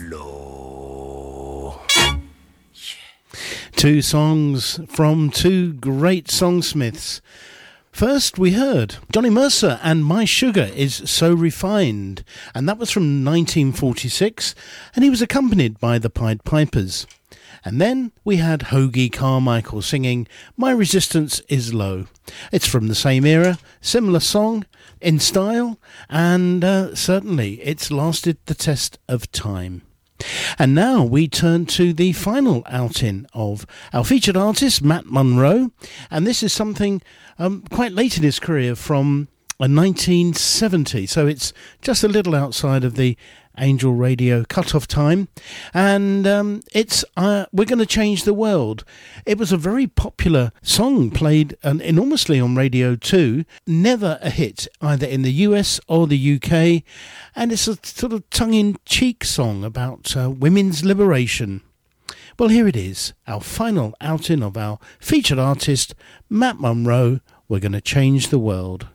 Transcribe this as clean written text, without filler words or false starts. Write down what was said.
floor. Two songs from two great songsmiths. First, we heard Johnny Mercer and My Sugar Is So Refined, and that was from 1946, and he was accompanied by the Pied Pipers. And then we had Hoagy Carmichael singing My Resistance Is Low. It's from the same era, similar song in style, and certainly it's lasted the test of time. And now we turn to the final outing of our featured artist, Matt Monro, and this is something quite late in his career from 1970, so it's just a little outside of the Angel Radio cut-off time, and it's We're Gonna Change the World. It was a very popular song, played enormously on Radio 2, never a hit either in the US or the UK, and it's a sort of tongue-in-cheek song about women's liberation. Well, here it is, our final outing of our featured artist, Matt Monro. We're Gonna Change the World.